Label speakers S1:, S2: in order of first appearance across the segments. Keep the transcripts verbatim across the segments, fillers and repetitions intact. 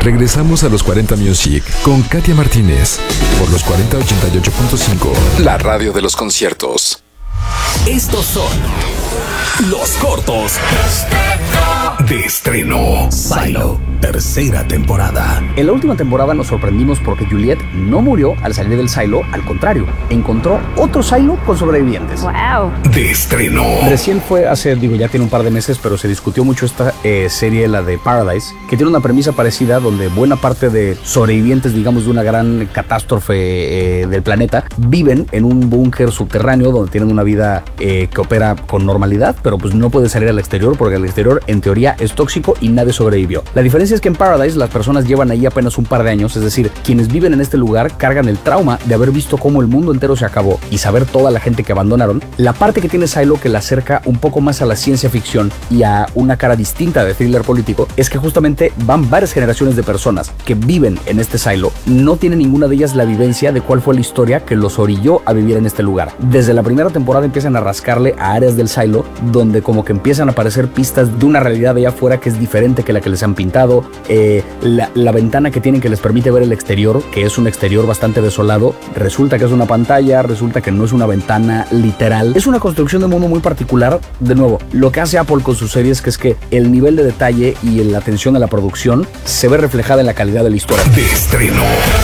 S1: Regresamos a los cuarenta Music con Katia Martínez por los cuarenta ochenta y ocho punto cinco, la radio de los conciertos.
S2: Estos son los cortos de estreno. Silo, tercera temporada.
S3: En la última temporada nos sorprendimos porque Juliet no murió al salir del silo, al contrario, encontró otro silo con sobrevivientes.
S4: Wow.
S2: De estreno.
S3: Recién fue hace, digo, ya tiene un par de meses, pero se discutió mucho esta eh, serie, la de Paradise, que tiene una premisa parecida donde buena parte de sobrevivientes, digamos, de una gran catástrofe eh, del planeta, viven en un búnker subterráneo donde tienen una vida eh, que opera con normalidad, pero pues no puede salir al exterior porque el exterior, en teoría, es tóxico y nadie sobrevivió. La diferencia es que en Paradise las personas llevan ahí apenas un par de años, es decir, quienes viven en este lugar cargan el trauma de haber visto cómo el mundo entero se acabó y saber toda la gente que abandonaron. La parte que tiene Silo que la acerca un poco más a la ciencia ficción y a una cara distinta de thriller político es que justamente van varias generaciones de personas que viven en este Silo, no tienen ninguna de ellas la vivencia de cuál fue la historia que los orilló a vivir en este lugar. Desde la primera temporada empiezan a rascarle a áreas del Silo donde como que empiezan a aparecer pistas de una realidad de allá afuera que es diferente que la que les han pintado. Eh, la, la ventana que tienen que les permite ver el exterior, que es un exterior bastante desolado, resulta que es una pantalla, resulta que no es una ventana literal. Es una construcción de mundo muy particular. De nuevo, lo que hace Apple con sus series que es que el nivel de detalle y la atención a la producción se ve reflejada en la calidad de la historia.
S2: De estreno.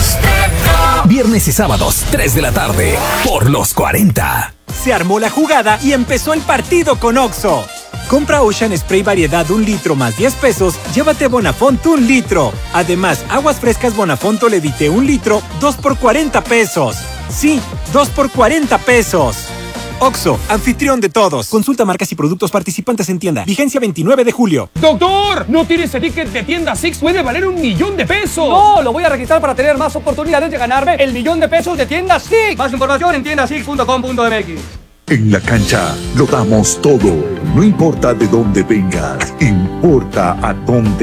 S2: Viernes y sábados, tres de la tarde, por los cuarenta.
S5: Se armó la jugada y empezó el partido con Oxxo. Compra Ocean Spray variedad un litro más diez pesos, llévate Bonafont un litro. Además, aguas frescas Bonafont Levite un litro, dos por cuarenta pesos. Sí, dos por cuarenta pesos. Oxxo, anfitrión de todos. Consulta marcas y productos participantes en tienda. Vigencia veintinueve de julio.
S6: ¡Doctor! ¿No tiene ese ticket de tienda Six? ¡Puede valer un millón de pesos!
S7: No, lo voy a registrar para tener más oportunidades de ganarme el millón de pesos de tienda Six. Más información en tienda six punto com punto m x.
S8: En la cancha lo damos todo. No importa de dónde vengas, importa a dónde